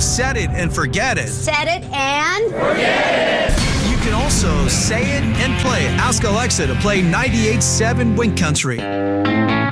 set it and forget it. Set it and You can also say it and play it. Ask Alexa to play 98.7 Wink Country.